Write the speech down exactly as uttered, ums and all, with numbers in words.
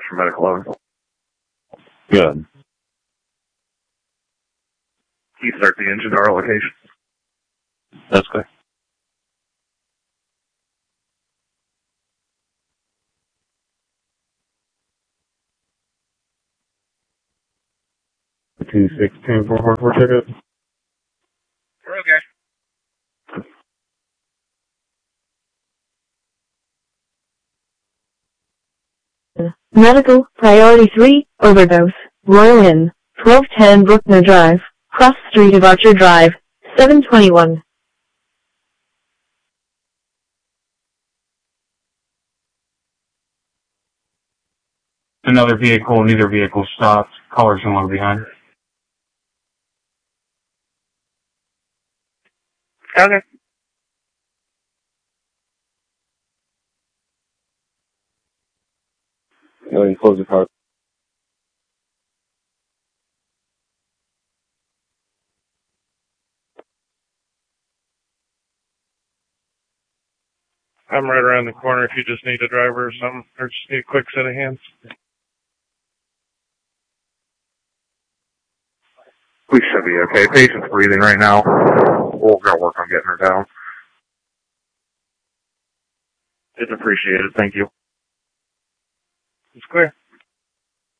for medical eleven. Good. Can you start the engine to our location? That's good. two six two four four four ticket. We're okay. Medical, priority three, overdose, Royal Inn, twelve ten Bruckner Drive, cross street of Archer Drive, seven twenty-one. Another vehicle, neither vehicle stopped. Callers and one behind. Okay. Go ahead and close the car. I'm right around the corner if you just need a driver or something, or just need a quick set of hands. We should be okay. Patient's breathing right now. We're going to work on getting her down. It's appreciated. Thank you. It's clear.